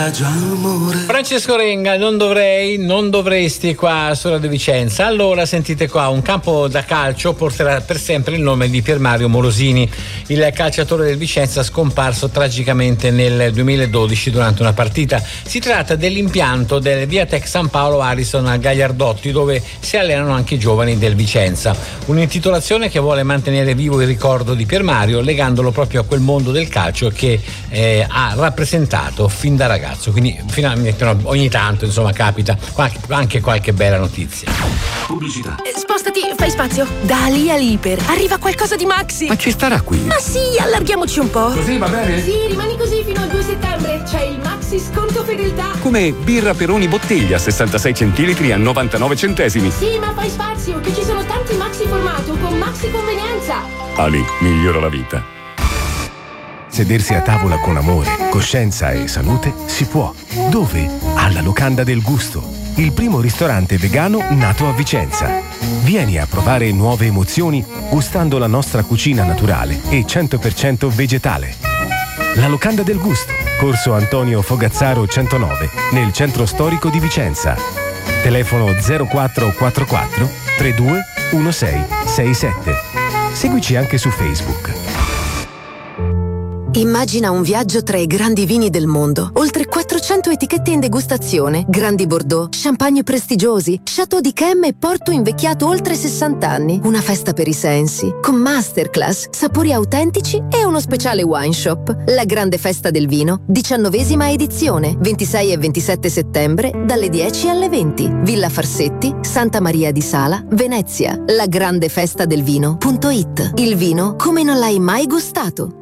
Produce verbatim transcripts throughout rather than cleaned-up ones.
Adagio amore. Francesco Renga, non dovrei, non dovresti qua su Radio Vicenza. Allora sentite qua, un campo da calcio porterà per sempre il nome di Pier Mario Morosini, il calciatore del Vicenza scomparso tragicamente nel duemiladodici durante una partita. Si tratta dell'impianto del Viatec San Paolo Harrison a Gagliardotti, dove si allenano anche i giovani del Vicenza. Un'intitolazione che vuole mantenere vivo il ricordo di Pier Mario, legandolo proprio a quel mondo del calcio che eh, ha rappresentato fin da ragazzo. Quindi finalmente no, ogni tanto insomma capita qualche, anche qualche bella notizia. Pubblicità. Eh, spostati, fai spazio. Da lì all'Iper arriva qualcosa di Maxi. Ma ci starà qui? Ma sì, allarghiamoci un po'. Così va bene? Sì, rimani così fino al due settembre. C'è il Maxi sconto fedeltà. Come birra per ogni bottiglia, sessantasei centilitri a novantanove centesimi. Sì, ma fai spazio, che ci sono tanti Maxi formato con Maxi convenienza. Ali migliora la vita. Sedersi a tavola con amore, coscienza e salute si può. Dove? Alla Locanda del Gusto, il primo ristorante vegano nato a Vicenza. Vieni a provare nuove emozioni gustando la nostra cucina naturale e cento per cento vegetale. La Locanda del Gusto, Corso Antonio Fogazzaro centonove, nel centro storico di Vicenza. Telefono zero quattro quattro quattro trentadue diciassei sessantasette. Seguici anche su Facebook. Immagina un viaggio tra i grandi vini del mondo. Oltre quattrocento etichette in degustazione, grandi Bordeaux, champagne prestigiosi, Chateau d'Yquem e Porto invecchiato oltre sessanta anni. Una festa per i sensi, con masterclass, sapori autentici e uno speciale wine shop. La grande festa del vino, diciannovesima edizione, ventisei e ventisette settembre, dalle dieci alle venti. Villa Farsetti, Santa Maria di Sala, Venezia. La grande festa del vino punto it. Il vino come non l'hai mai gustato.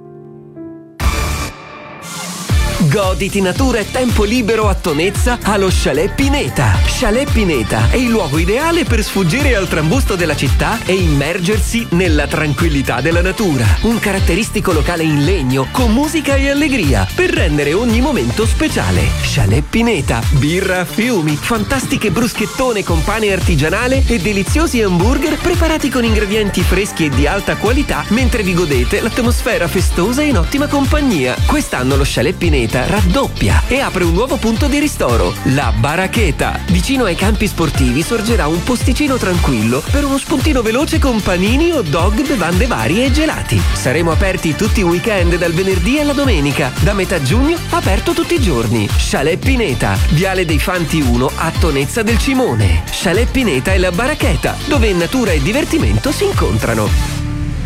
Goditi natura e tempo libero a Tonezza allo Chalet Pineta. Chalet Pineta è il luogo ideale per sfuggire al trambusto della città e immergersi nella tranquillità della natura. Un caratteristico locale in legno con musica e allegria per rendere ogni momento speciale. Chalet Pineta, birra a fiumi, fantastiche bruschettone con pane artigianale e deliziosi hamburger preparati con ingredienti freschi e di alta qualità mentre vi godete l'atmosfera festosa e in ottima compagnia. Quest'anno lo Chalet Pineta raddoppia e apre un nuovo punto di ristoro, la Baracheta. Vicino ai campi sportivi sorgerà un posticino tranquillo per uno spuntino veloce con panini, hot dog, bevande varie e gelati. Saremo aperti tutti i weekend dal venerdì alla domenica. Da metà giugno aperto tutti i giorni. Chalet Pineta, Viale dei Fanti uno a Tonezza del Cimone. Chalet Pineta e la Baracheta, dove natura e divertimento si incontrano.